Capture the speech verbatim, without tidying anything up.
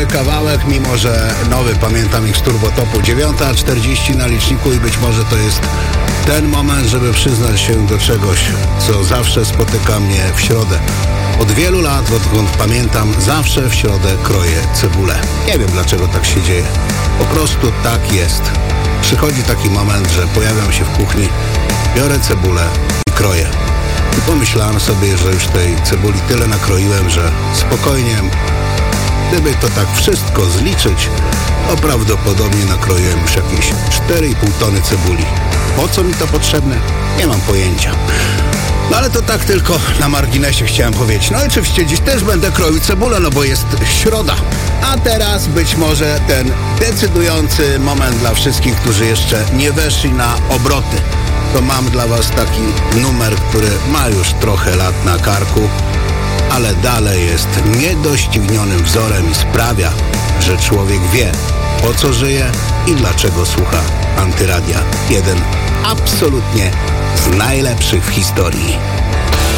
stary kawałek, mimo że nowy, pamiętam ich z Turbotopu. dziewiąta czterdzieści na liczniku i być może to jest ten moment, żeby przyznać się do czegoś, co zawsze spotyka mnie w środę. Od wielu lat, odkąd pamiętam, zawsze w środę kroję cebulę. Nie wiem, dlaczego tak się dzieje. Po prostu tak jest. Przychodzi taki moment, że pojawiam się w kuchni, biorę cebulę i kroję. I pomyślałem sobie, że już tej cebuli tyle nakroiłem, że spokojnie, gdyby to tak wszystko zliczyć, to prawdopodobnie nakroiłem już jakieś cztery i pół tony cebuli. Po co mi to potrzebne? Nie mam pojęcia. No ale to tak tylko na marginesie chciałem powiedzieć. No i oczywiście dziś też będę kroił cebulę, no bo jest środa. A teraz być może ten decydujący moment dla wszystkich, którzy jeszcze nie weszli na obroty. To mam dla was taki numer, który ma już trochę lat na karku, ale dalej jest niedoścignionym wzorem i sprawia, że człowiek wie, po co żyje i dlaczego słucha Antyradia. Jeden absolutnie z najlepszych w historii.